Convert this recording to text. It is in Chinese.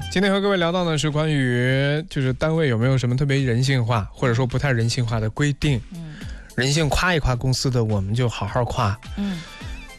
今天和各位聊到的是关于就是单位有没有什么特别人性化或者说不太人性化的规定。人性夸一夸公司的我们就好好夸。